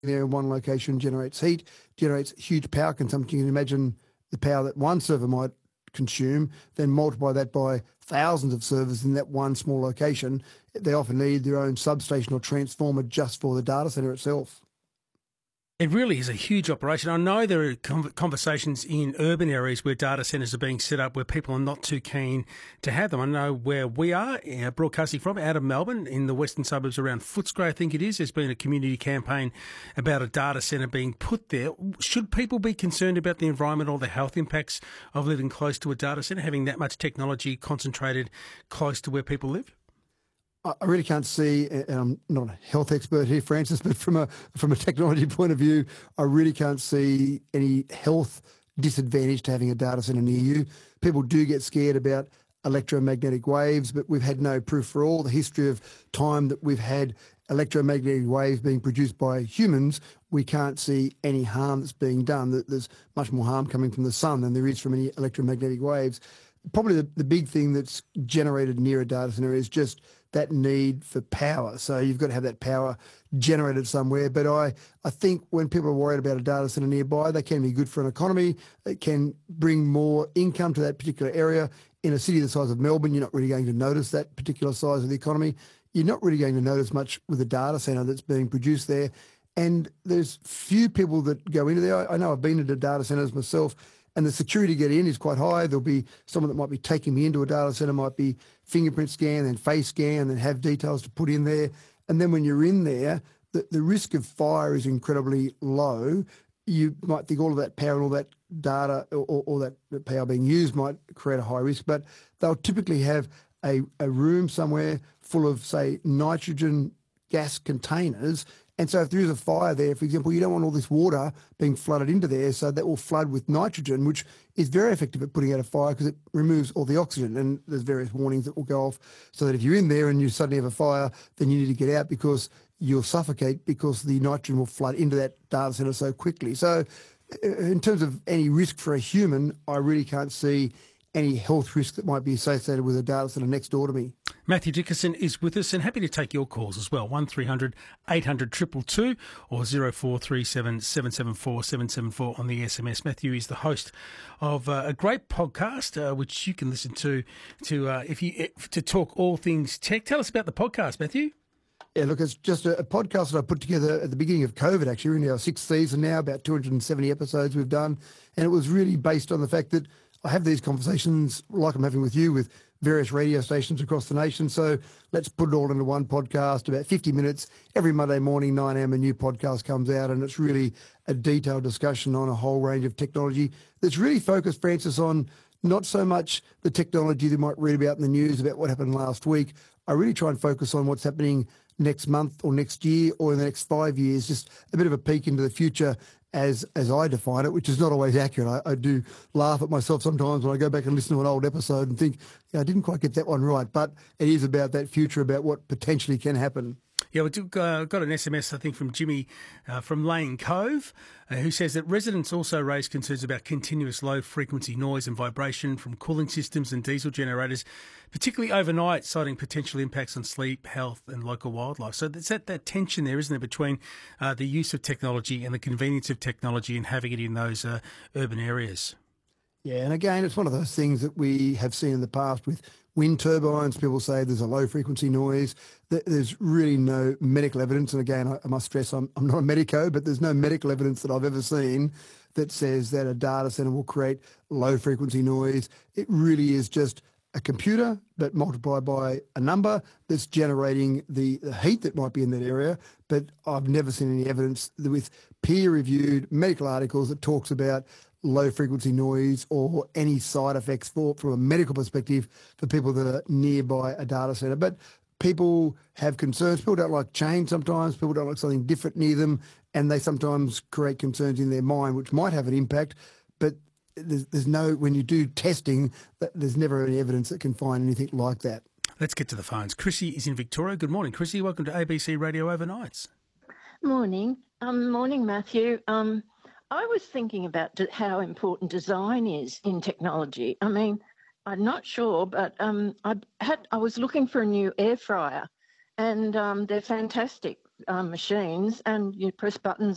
there in one location generates heat, generates huge power consumption. You can imagine the power that one server might consume, then multiply that by thousands of servers in that one small location. They often need their own substation or transformer just for the data center itself. It really is a huge operation. I know there are conversations in urban areas where data centres are being set up where people are not too keen to have them. I know where we are broadcasting from, out of Melbourne, in the western suburbs around Footscray, I think it is. There's been a community campaign about a data centre being put there. Should people be concerned about the environment or the health impacts of living close to a data centre, having that much technology concentrated close to where people live? I really can't see, and I'm not a health expert here, Francis, but from a technology point of view, I really can't see any health disadvantage to having a data center near you. People do get scared about electromagnetic waves, but we've had no proof for all the history of time that we've had electromagnetic waves being produced by humans. We can't see any harm that's being done. There's much more harm coming from the sun than there is from any electromagnetic waves. Probably the big thing that's generated near a data center is just that need for power. So you've got to have that power generated somewhere. But I think when people are worried about a data center nearby, they can be good for an economy. It can bring more income to that particular area. In a city the size of Melbourne, you're not really going to notice that particular size of the economy. You're not really going to notice much with a data center that's being produced there. And there's few people that go into there. I know I've been into data centers myself, and the security to get in is quite high. There'll be someone that might be taking me into a data center, might be fingerprint scan, then face scan, then have details to put in there. And then when you're in there, the risk of fire is incredibly low. You might think all of that power and all that data or that power being used might create a high risk, but they'll typically have a room somewhere full of, say, nitrogen gas containers. And so if there is a fire there, for example, you don't want all this water being flooded into there, so that will flood with nitrogen, which is very effective at putting out a fire because it removes all the oxygen. And there's various warnings that will go off so that if you're in there and you suddenly have a fire, then you need to get out because you'll suffocate because the nitrogen will flood into that data center so quickly. So in terms of any risk for a human, I really can't see any health risk that might be associated with a data centre next door to me. Matthew Dickerson is with us and happy to take your calls as well. 1300 800 222 or 0437 774 774 on the SMS. Matthew is the host of a great podcast which you can listen to talk all things tech. Tell us about the podcast, Matthew. Yeah, look, it's just a podcast that I put together at the beginning of COVID, actually. We're in our sixth season now, about 270 episodes we've done. And it was really based on the fact that I have these conversations like I'm having with you with various radio stations across the nation. So let's put it all into one podcast, about 50 minutes. Every Monday morning, 9 a.m, a new podcast comes out, and it's really a detailed discussion on a whole range of technology that's really focused, Francis, on not so much the technology they might read about in the news about what happened last week. I really try and focus on what's happening next month or next year or in the next 5 years, just a bit of a peek into the future as I define it, which is not always accurate. I do laugh at myself sometimes when I go back and listen to an old episode and think, I didn't quite get that one right. But it is about that future, about what potentially can happen. Yeah, we got an SMS, I think, from Jimmy from Lane Cove, who says that residents also raise concerns about continuous low-frequency noise and vibration from cooling systems and diesel generators, particularly overnight, citing potential impacts on sleep, health and local wildlife. So there's that tension there, isn't there, between the use of technology and the convenience of technology and having it in those urban areas. Yeah, and again, it's one of those things that we have seen in the past with wind turbines. People say there's a low-frequency noise. There's really no medical evidence. And again, I must stress I'm not a medico, but there's no medical evidence that I've ever seen that says that a data centre will create low-frequency noise. It really is just a computer, but multiplied by a number that's generating the heat that might be in that area. But I've never seen any evidence with peer-reviewed medical articles that talks about low-frequency noise or any side effects from a medical perspective for people that are nearby a data centre. But people have concerns. People don't like change sometimes. People don't like something different near them, and they sometimes create concerns in their mind which might have an impact. But there's no, when you do testing, there's never any evidence that can find anything like that. Let's get to the phones. Chrissy is in Victoria. Good morning, Chrissy. Welcome to ABC Radio Overnights. Morning. Morning, Matthew. I was thinking about how important design is in technology. I mean, I'm not sure, but I was looking for a new air fryer, and they're fantastic machines, and you press buttons